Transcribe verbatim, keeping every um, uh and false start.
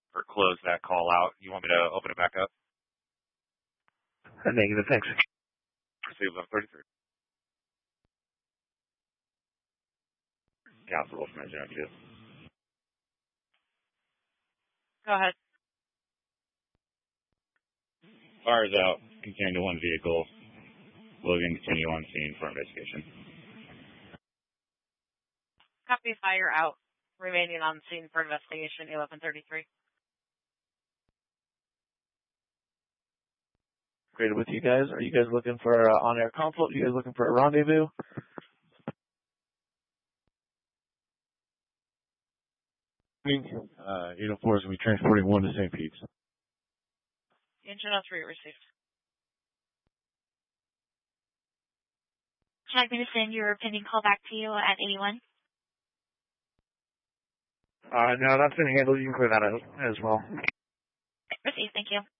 or close that call out. You want me to open it back up? Negative, thanks. Receive eleven thirty-three. Council from Engine two. Go ahead. Fire's out. Continue to one vehicle. Logan, continue on scene for investigation. Copy, fire out. Remaining on scene for investigation, eleven thirty-three. Great with you guys. Are you guys looking for uh, on-air consult? Are you guys looking for a rendezvous? Uh, eight oh four is going to be transporting one to Saint Pete's. Engine oh three received. Can I going to send your pending call back to you at eighty-one? Uh, no, that's been handled. You can clear that out as well. Received, thank you.